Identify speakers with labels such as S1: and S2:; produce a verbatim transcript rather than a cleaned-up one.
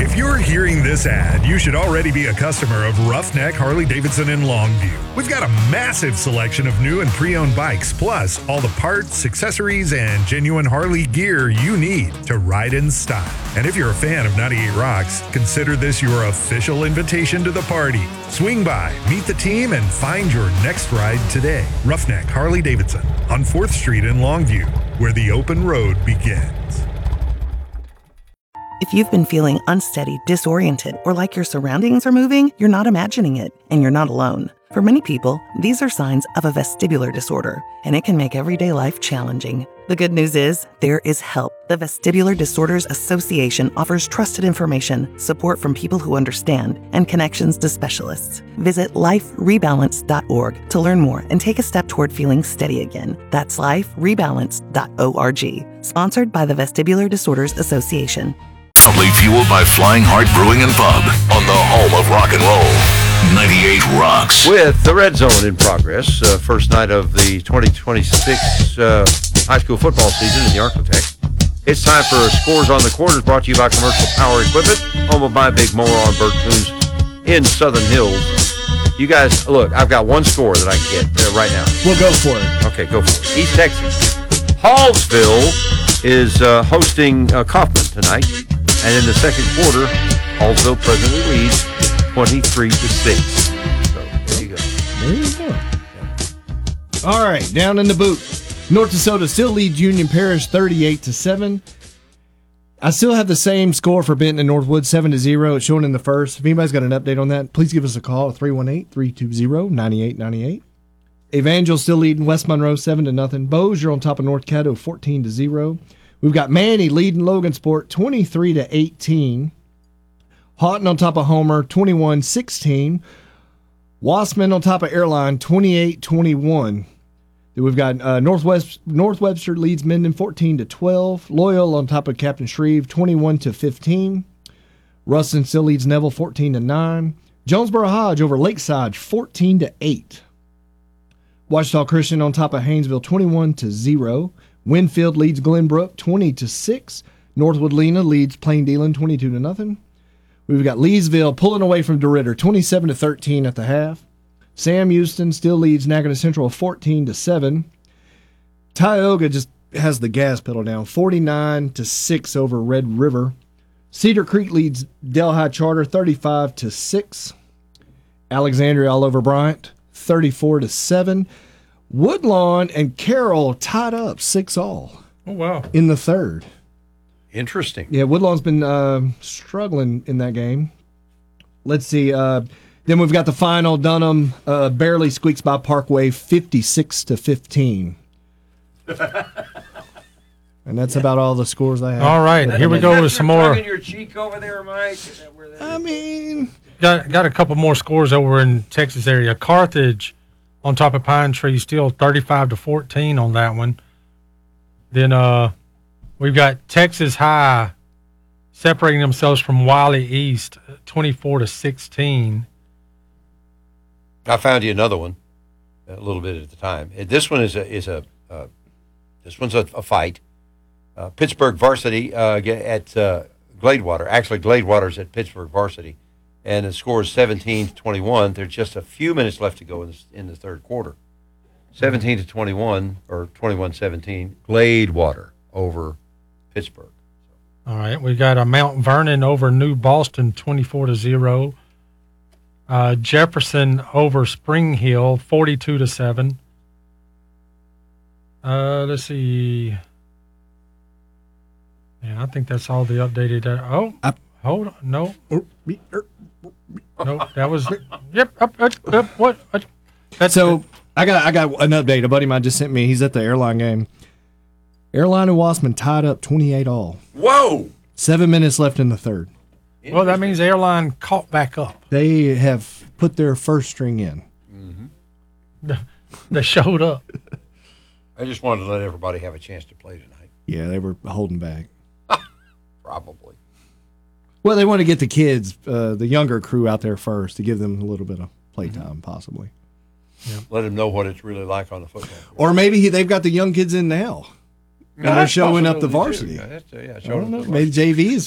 S1: If you're hearing this ad, you should already be a customer of Roughneck Harley-Davidson in Longview. We've got a massive selection of new and pre-owned bikes, plus all the parts, accessories, and genuine Harley gear you need to ride in style. And if you're a fan of ninety-eight Rocks, consider this your official invitation to the party. Swing by, meet the team, and find your next ride today. Roughneck Harley-Davidson on fourth Street in Longview, where the open road begins.
S2: If you've been feeling unsteady, disoriented, or like your surroundings are moving, you're not imagining it, and you're not alone. For many people, these are signs of a vestibular disorder, and it can make everyday life challenging. The good news is, there is help. The Vestibular Disorders Association offers trusted information, support from people who understand, and connections to specialists. Visit life rebalance dot org to learn more and take a step toward feeling steady again. That's life rebalance dot org. Sponsored by the Vestibular Disorders Association.
S3: Proudly fueled by Flying Heart Brewing and Pub on the home of rock and roll. ninety-eight Rocks.
S4: With the Red Zone in progress, uh, first night of the twenty twenty-six uh, high school football season in the Arklatex. It's time for Scores on the Quarters, brought to you by Commercial Power Equipment, home of My Big Mower on Burt Coons in Southern Hills. You guys, look, I've got one score that I can get uh, right now.
S5: We'll go for it.
S4: Okay, go for it. East Texas. Hallsville is uh, hosting uh, Kaufman tonight. And in the second quarter, Hallsville presently leads twenty-three to six. So, there you go.
S5: There you go. Yeah. All right, down in the boot. North DeSoto still leads Union Parish thirty-eight to seven. I still have the same score for Benton and Northwood, seven to zero. It's showing in the first. If anybody's got an update on that, please give us a call at three one eight, three two zero, nine eight nine eight. Evangel still leading West Monroe seven to nothing. Bossier on top of North Caddo fourteen to zero. We've got Manny leading Logansport twenty-three to eighteen. Houghton on top of Homer twenty-one sixteen. Wassman on top of Airline twenty-eight twenty-one. Then we've got uh, Northwest North Webster leads Minden fourteen to twelve. Loyal on top of Captain Shreve twenty-one to fifteen. Ruston still leads Neville fourteen to nine. Jonesboro Hodge over Lakeside fourteen to eight. Ouachita Christian on top of Haynesville twenty-one to zero. Winfield leads Glenbrook twenty to six. Northwood Lena leads Plain Dealing twenty-two to nothing. We've got Leesville pulling away from DeRidder twenty-seven to thirteen at the half. Sam Houston still leads Nagana Central fourteen to seven. Tioga just has the gas pedal down forty-nine to six over Red River. Cedar Creek leads Delhi Charter thirty-five to six. Alexandria all over Bryant thirty-four to seven. Woodlawn and Carroll tied up six all.
S6: Oh, wow.
S5: In the third.
S4: Interesting.
S5: Yeah, Woodlawn's been uh, struggling in that game. Let's see. Uh, then we've got the final. Dunham uh, barely squeaks by Parkway fifty-six to fifteen. And that's about all the scores I have.
S6: All right, here we go with some more.
S4: Your cheek over there, Mike? Is that where that
S5: I mean,
S6: got got a couple more scores over in Texas area. Carthage on top of Pine Tree, still thirty-five to fourteen on that one. Then uh, we've got Texas High separating themselves from Wiley East, twenty-four to sixteen.
S4: I found you another one, a little bit at the time. This one is a is a uh, this one's a, a fight. Uh, Pittsburgh Varsity uh, at uh, Gladewater. Actually, Gladewater's at Pittsburgh Varsity, and the score is seventeen to twenty-one. There's just a few minutes left to go in the, in the third quarter. seventeen to twenty-one, or twenty-one seventeen, Gladewater over Pittsburgh.
S6: All right, we got a Mount Vernon over New Boston, twenty-four to zero. Uh, Jefferson over Spring Hill, forty-two to seven. Uh, let's see. Yeah, I think that's all the updated. Uh, oh,
S5: I,
S6: hold on. No. No, that was. Yep. Up, up, up, what? Uh, that's
S5: so I got I got an update. A buddy of mine just sent me. He's at the Airline game. Airline and Wassman tied up twenty-eight all.
S4: Whoa!
S5: Seven minutes left in the third.
S6: Well, that means Airline caught back up.
S5: They have put their first string in.
S4: Mm-hmm.
S6: They showed up.
S4: I just wanted to let everybody have a chance to play tonight.
S5: Yeah, they were holding back.
S4: Probably.
S5: Well, they want to get the kids, uh, the younger crew out there first to give them a little bit of playtime, mm-hmm. possibly.
S4: Yeah. Let them know what it's really like on the football field.
S5: Or maybe he, they've got the young kids in now. And
S4: yeah,
S5: they're showing up the varsity.
S4: Yeah, that's, uh, yeah,
S5: I don't know. Maybe J V is